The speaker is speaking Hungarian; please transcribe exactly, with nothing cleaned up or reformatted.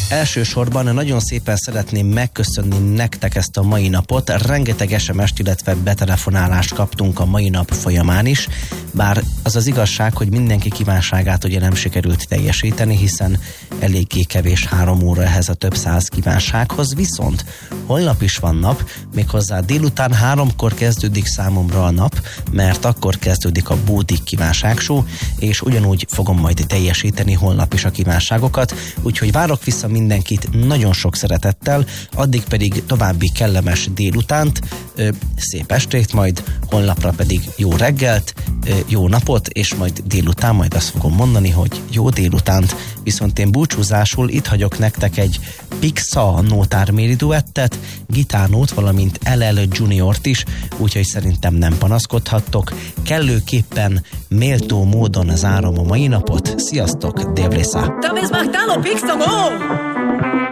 Elsősorban nagyon szépen szeretném megköszönni nektek ezt a mai napot. Rengeteg es em est, illetve betelefonálást kaptunk a mai nap folyamán is, bár az az igazság, hogy mindenki kívánságát ugye nem sikerült teljesíteni, hiszen eléggé kevés három óra ehhez a több száz kívánsághoz, viszont holnap is van nap, méghozzá délután háromkor kezdődik számomra a nap, mert akkor kezdődik a Bódik kívánságshow, és ugyanúgy fogom majd teljesíteni holnap is a kívánságokat, úgyhogy várok vissza mindenkit nagyon sok szeretettel, addig pedig további kellemes délutánt, ö, szép estét, majd holnapra pedig jó reggelt, ö, jó napot, és majd délután majd azt fogom mondani, hogy jó délutánt, viszont én búcsúzásul itt hagyok nektek egy Pixa nótárméri duettet, gitárnót, valamint el el Juniort is, úgyhogy szerintem nem panaszkodhattok. Kellőképpen méltó módon zárom a mai napot. Sziasztok, Dave Lissa! Da ves Magdalo Pixa, no!